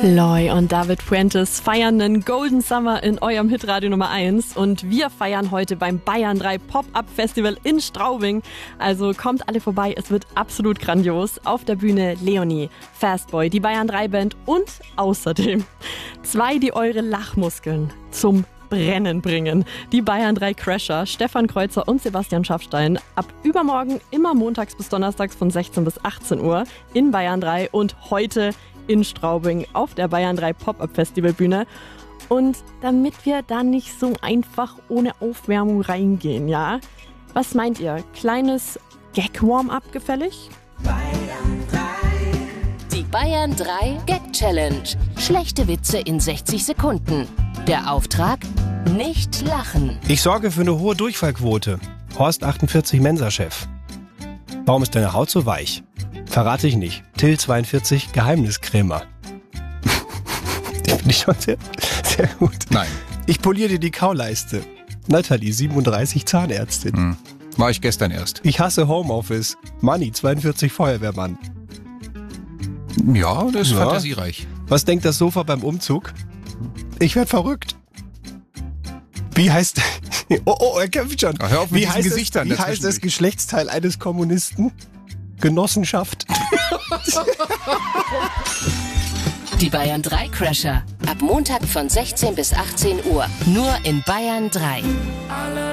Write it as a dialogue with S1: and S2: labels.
S1: Loy und David Fuentes feiern einen Golden Summer in eurem Hitradio Nummer 1 und wir feiern heute beim Bayern 3 Pop-Up Festival in Straubing. Also kommt alle vorbei, es wird absolut grandios. Auf der Bühne Leonie, Fastboy, die Bayern 3 Band und außerdem zwei, die eure Lachmuskeln zum Brennen bringen. Die Bayern 3 Crasher, Stefan Kreuzer und Sebastian Schaffstein. Ab übermorgen immer montags bis donnerstags von 16 bis 18 Uhr in Bayern 3 und heute in Straubing auf der Bayern 3 Pop-Up Festivalbühne. Und damit wir da nicht so einfach ohne Aufwärmung reingehen, ja? Was meint ihr? Kleines Gag-Warm-Up gefällig?
S2: Die Bayern 3 Gag Challenge. Schlechte Witze in 60 Sekunden. Der Auftrag? Nicht lachen.
S3: Ich sorge für eine hohe Durchfallquote. Horst 48 Mensa-Chef. Warum ist deine Haut so weich? Verrate ich nicht. Till 42 Geheimniskrämer. Der finde ich schon sehr, sehr gut.
S4: Nein.
S3: Ich poliere dir die Kauleiste. Nathalie 37 Zahnärztin.
S4: War ich gestern erst.
S3: Ich hasse Homeoffice. Manni 42 Feuerwehrmann.
S4: Ja, das ist
S3: Ja.
S4: fantasiereich.
S3: Was denkt das Sofa beim Umzug? Ich werd verrückt. Wie heißt... Oh, er kämpft schon.
S4: Ach, hör auf mit
S3: Wie
S4: diesen
S3: heißt
S4: Gesichtern
S3: Wie heißt
S4: dazwischen
S3: das
S4: durch.
S3: Geschlechtsteil eines Kommunisten? Genossenschaft.
S2: Die Bayern 3 Crasher. Ab Montag von 16 bis 18 Uhr. Nur in Bayern 3.